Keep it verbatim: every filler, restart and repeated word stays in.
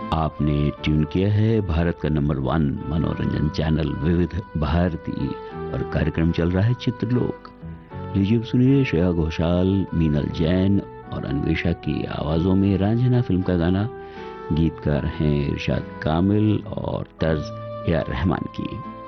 आपने ट्यून किया है भारत का नंबर वन मनोरंजन चैनल विविध भारती और कार्यक्रम चल रहा है चित्रलोक। लीजिए अब सुनिए श्रेया घोषाल, मीनल जैन और अन्वेषा की आवाजों में रांझना फिल्म का गाना। गीतकार हैं इरशाद कामिल और तर्ज ए आर रहमान की।